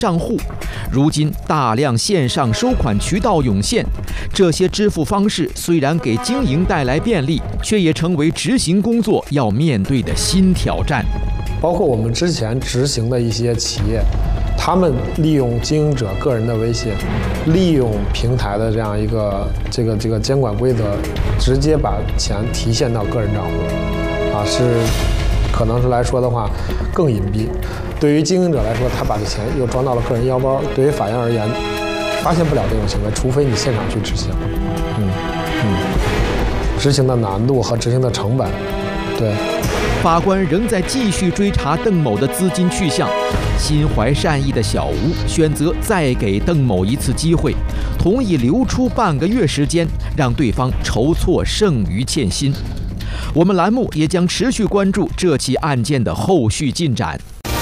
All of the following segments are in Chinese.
账户。如今大量线上收款渠道涌现，这些支付方式虽然给经营带来便利，却也成为执行工作要面对的新挑战。 包括我们之前执行的一些企业，他们利用经营者个人的微信，利用平台的这样一个这个监管规则，直接把钱提现到个人账户，是可能是来说的话更隐蔽。对于经营者来说，他把这钱又装到了个人腰包。对于法院而言，发现不了这种行为，除非你现场去执行。执行的难度和执行的成本，对。 法官仍在继续追查邓某的资金去向。心怀善意的小吴选择再给邓某一次机会，同意留出半个月时间，让对方筹措剩余欠薪。我们栏目也将持续关注这起案件的后续进展。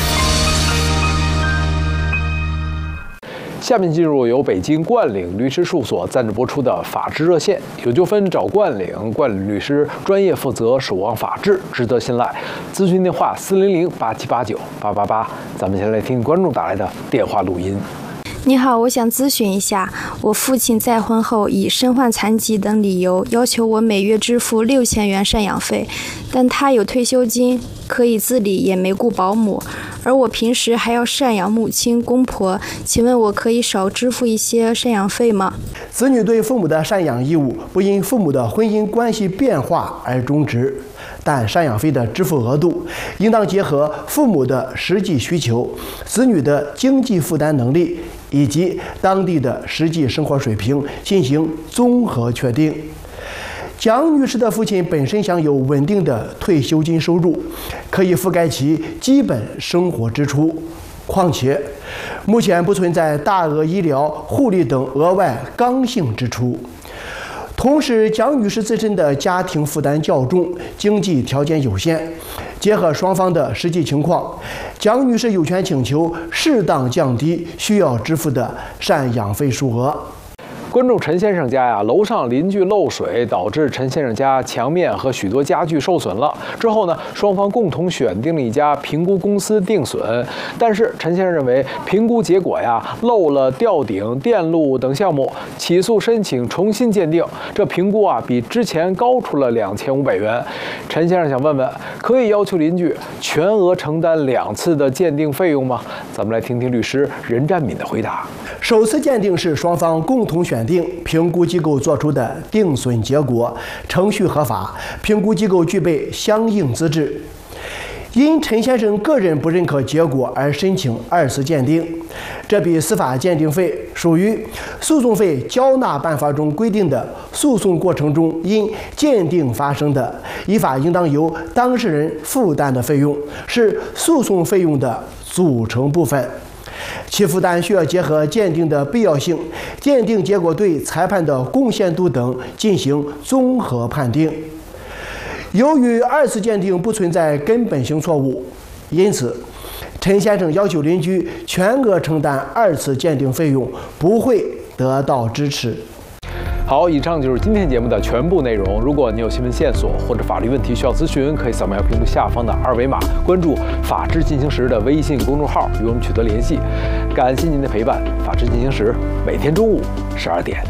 下面进入由北京冠岭律师事务所赞助播出的法治热线，有纠纷找冠岭，冠岭律师专业负责，守望法治，值得信赖。咨询电话400-8789-888。咱们先来听观众打来的电话录音。 你好，我想咨询一下，我父亲再婚后以身患残疾等理由要求我每月支付6000元赡养费，但他有退休金，可以自理，也没雇保姆，而我平时还要赡养母亲、公婆，请问我可以少支付一些赡养费吗？ 子女对父母的赡养义务不因父母的婚姻关系变化而终止，但赡养费的支付额度应当结合父母的实际需求、子女的经济负担能力以及当地的实际生活水平进行综合确定。蒋女士的父亲本身享有稳定的退休金收入，可以覆盖其基本生活支出。况且，目前不存在大额医疗、护理等额外刚性支出。同时，蒋女士自身的家庭负担较重，经济条件有限，结合双方的实际情况，蒋女士有权请求适当降低需要支付的赡养费数额。 观众陈先生家楼上邻居漏水，导致陈先生家墙面和许多家具受损了。之后呢，双方共同选定了一家评估公司定损，但是陈先生认为评估结果漏了吊顶、电路等项目，起诉申请重新鉴定。这评估比之前高出了2500元。陈先生想问问，可以要求邻居全额承担2次的鉴定费用吗？咱们来听听律师任占敏的回答。 首次鉴定是双方共同选定，评估机构作出的定损结果，程序合法，评估机构具备相应资质。因陈先生个人不认可结果而申请2次鉴定，这笔司法鉴定费属于诉讼费交纳办法中规定的诉讼过程中因鉴定发生的，依法应当由当事人负担的费用，是诉讼费用的组成部分。其负担需要结合鉴定的必要性、鉴定结果对裁判的贡献度等进行综合判定。由于2次鉴定不存在根本性错误，因此陈先生要求邻居全额承担2次鉴定费用不会得到支持。 好，以上就是今天节目的全部内容。如果你有新闻线索或者法律问题需要咨询，可以扫描屏幕下方的2维码，关注“法治进行时”的微信公众号与我们取得联系。感谢您的陪伴，法治进行时每天中午12点。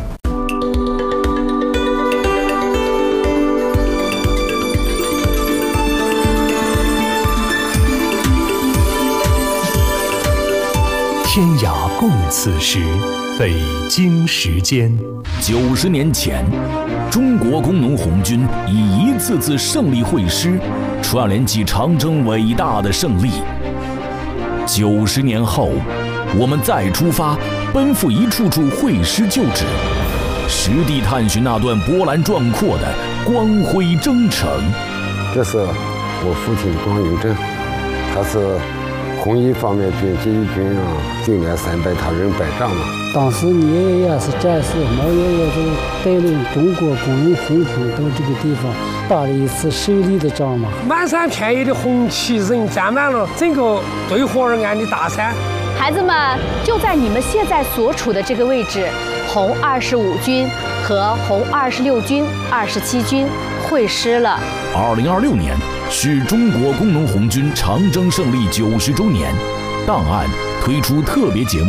天涯共此时，北京时间 90年前，中国工农红军以一次次胜利会师，串联起长征伟大的胜利。90年后，我们再出发，奔赴一处处会师旧址，实地探寻那段波澜壮阔的光辉征程。 这是我父亲光永正，他是红一方面军第一军9年300，他任百丈嘛。 当时你爷爷是战士，毛爷爷就带领中国工农红军到这个地方打了一次胜利的仗嘛。 满山遍野的红旗，人占满了整个对河而安的大山。 孩子们，就在你们现在所处的这个位置，红25军和红26军、27军会师了。 2026年是中国工农红军长征胜利90周年，档案推出特别节目。